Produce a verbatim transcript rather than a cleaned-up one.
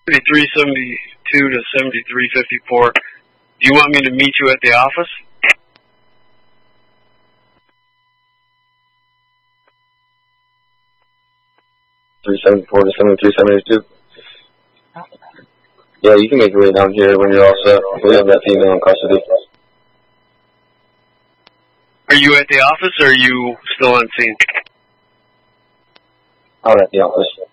seventy-three seventy-two to seventy-three fifty-four. Do you want me to meet you at the office? three seventy-four to seventy-three seventy-two. Yeah, you can make your way down here when you're all set. We have that female in custody. Are you at the office or are you still on scene? Out at the office.